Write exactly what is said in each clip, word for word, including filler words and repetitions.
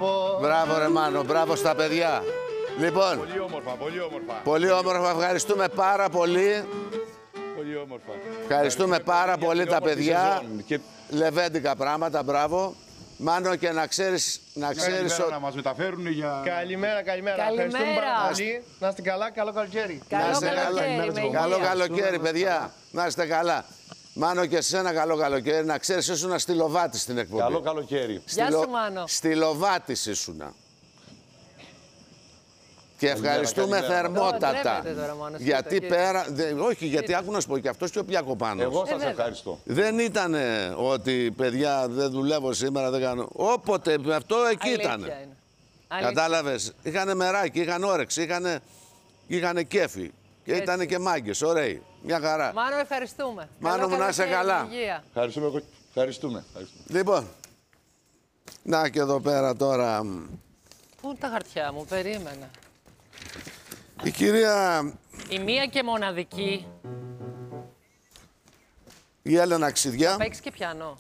πω. Μπράβο ρε Μάνο, μπράβο στα παιδιά. Λοιπόν, Πολύ όμορφα, πολύ όμορφα. πολύ όμορφα, ευχαριστούμε πάρα πολύ. Πολύ όμορφα. Ευχαριστούμε πάρα πολύ τα παιδιά. Και... Λεβέντικα πράγματα, μπράβο. Μάνο, και να ξέρεις, να ξέρεις ότι... ότι... να μας μεταφέρουν για... Καλημέρα, καλημέρα. Καλημέρα. Ευχαριστούμε πάρα πολύ. Να είστε καλά, καλό καλοκαίρι. Καλό Να είστε καλοκαίρι, καλά. με υγεία. Καλό καλοκαίρι, παιδιά. Να είστε καλά. Μάνο, και εσένα καλό καλοκαίρι. Να ξέρεις, ήσουνα στη Λοβάτη στην εκπομπή. Καλό καλοκαίρι. Γεια σου, Μάνο. Στη Λοβάτη ήσουνα. Και ευχαριστούμε καλημέρα. θερμότατα. Τώρα, τώρα, Μάνο, γιατί σκούτα, πέρα. Δε, όχι, γιατί άκου να σου πω και αυτό και ο Πιακοπάνος. Εγώ Ε, σας βέβαια. ευχαριστώ. Δεν ήταν ότι παιδιά δεν δουλεύω σήμερα, δεν κάνω. Όποτε αυτό εκεί Αλήθεια ήταν. είναι. Αλήθεια. Κατάλαβες. Είχαν μεράκι, είχαν όρεξη, είχαν, είχαν κέφι. Και Έτσι. ήταν και μάγκες, ωραίοι. Μια χαρά. Μάνο, ευχαριστούμε. Μάνο Καλό μου, να είσαι καλοκαίρι, καλά. υγεία. Ευχαριστούμε. Ευχαριστούμε. Ευχαριστούμε. Λοιπόν, να και εδώ πέρα τώρα. Πού είναι τα χαρτιά μου, περίμενα. Η κυρία Η μία και μοναδική. η Έλενα Ξηδιά. Παίξει και πιανό.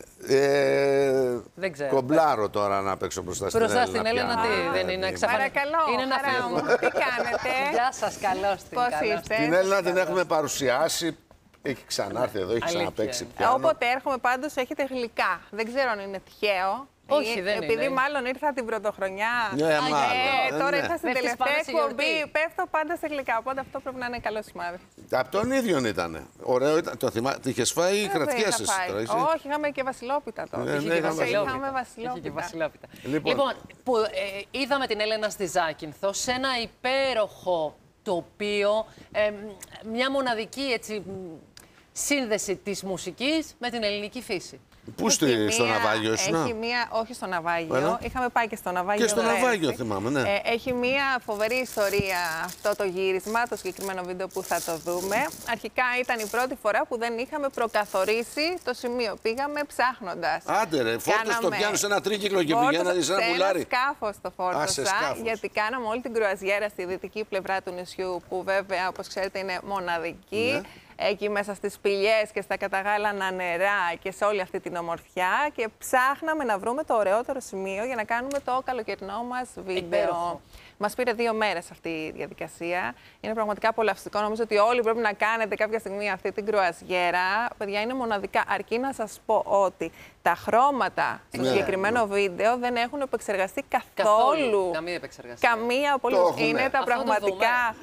Ε, Δεν ξέρω. κομπλάρω τώρα να παίξω μπροστά στην Μπροστά Έλενα. στην Έλενα, πια. τι, δεν είναι εξαφανιστική. Παρακαλώ, Είναι ένα χαρά μου. φεύγω. Τι κάνετε? Γεια σας, καλώς την. Πώς καλώς είστε? την. Την Έλενα την έχουμε παρουσιάσει. Έχει ξανάρθει εδώ, έχει Αλήθεια ξαναπαίξει είναι. πιάνο. Όποτε έρχομαι πάντως έχετε γλυκά. Δεν ξέρω αν είναι τυχαίο. Όχι, Ε, δεν Επειδή είναι. μάλλον ήρθα την πρωτοχρονιά. Ναι, ε, μάλλον. τώρα Ναι. ήρθα στην Πέφτεις τελευταία πάντα σε εκπομπή. γιορτή. Πέφτω πάντα σε γλυκά. Οπότε αυτό πρέπει να είναι καλό σημάδι. Από τον ίδιο ήταν. Ωραίο ήταν. Το θυμά... Τι είχες φάει ή Δεν κρατικές είχα εσύ φάει. τώρα, εσύ? Όχι, είχαμε και βασιλόπιτα τώρα. Ναι, Είχε ναι, και είχαμε βασιλόπιτα. Είχαμε Είχε και βασιλόπιτα. βασιλόπιτα. Λοιπόν. Λοιπόν, που, ε, είδαμε την Έλενα στη Ζάκυνθο σε ένα υπέροχο τοπίο, ε, μια μοναδική έτσι, μ, σύνδεση της μουσικής με την ελληνική φύση. Πού στη, Έχει στο μία- ναυάγιο ήσουν? Έχει μία, όχι στο ναυάγιο. Έλα. Είχαμε πάει και στο ναυάγιο. Και στο πέρυσι. ναυάγιο θυμάμαι, ναι. Ε, έχει μία φοβερή ιστορία αυτό το γύρισμα, το συγκεκριμένο βίντεο που θα το δούμε. Αρχικά ήταν η πρώτη φορά που δεν είχαμε προκαθορίσει το σημείο. Πήγαμε ψάχνοντας. Άντε ρε, φόρτος το Κάναμε- πιάνω σε ένα τρίκυκλο και Φόρτωσα πηγαίνατε σε ένα πουλάρι. Σε ένα σκάφος το Α, σε φόρτωσα, σκάφος. γιατί κάναμε όλη την κρουαζιέρα στη δυτική πλευρά του νησιού, που βέβαια, όπως ξέρετε, είναι μοναδική. Ναι. Εκεί μέσα στις σπηλιές και στα καταγάλανα νερά και σε όλη αυτή την ομορφιά, και ψάχναμε να βρούμε το ωραιότερο σημείο για να κάνουμε το καλοκαιρινό μας βίντεο. Υπέροχο. Μας πήρε δύο μέρες αυτή η διαδικασία. Είναι πραγματικά απολαυστικό. Νομίζω ότι όλοι πρέπει να κάνετε κάποια στιγμή αυτή την κρουαζιέρα. Παιδιά, είναι μοναδικά. Αρκεί να σας πω ότι τα χρώματα στο Ναι. συγκεκριμένο βίντεο δεν έχουν επεξεργαστεί καθόλου. Καθόλου. Καμία επεξεργασία. Καμία Το απολύτως. έχουμε. Είναι τα Αυτό το πραγματικά,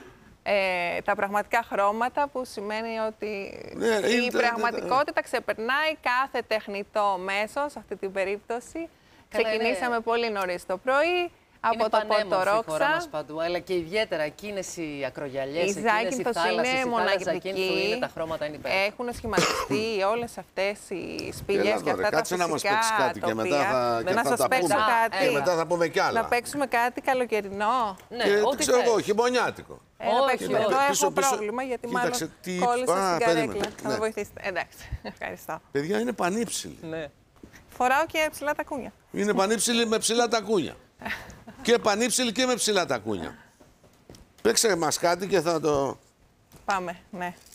ε, τα πραγματικά χρώματα, που σημαίνει ότι Ναι, η είναι- πραγματικότητα ξεπερνάει κάθε τεχνητό μέσο σε αυτή την περίπτωση. Καλά, Ξεκινήσαμε είναι- πολύ νωρίς το πρωί. Από Είναι το πανέμορφη η χώρα Πορτορόξα. μας παντού, αλλά και ιδιαίτερα εκείνες οι ακρογιαλιές, Η εκείνες οι Ζάκυνθος θάλασσες, είναι η θάλασσα Ζάκυνθου είναι, μοναδική. τα χρώματα είναι υπέροχα. Έχουν σχηματιστεί όλες αυτές οι σπηλιές Έλα, και μωρέ, αυτά τα κάτσε να μας φυσικά παίξει κάτι και μετά τοπία. θα, και Να θα σας τα παίξω πούμε. κάτι. Και μετά θα πούμε κι άλλα. Να παίξουμε κάτι καλοκαιρινό. Ναι, Και, ό,τι ξέρω εγώ, θες. χειμωνιάτικο. Ε, να Όχι, παίξουμε. όχι. Εδώ έχω Πίσω, πίσω. πρόβλημα, γιατί Κοίταξε, μάλλον τι- κόλλησα Α, στην περίμενε. καρέκλα. Θα Ναι. με βοηθήσετε. Εντάξει, ευχαριστώ. Παιδιά είναι πανύψηλη. Ναι. Φοράω και ψηλά τα κούνια. Είναι πανύψηλη με ψηλά τα κούνια. Και πανύψηλη και με ψηλά τα κούνια. Παίξε μας κάτι και θα το... Πάμε, ναι.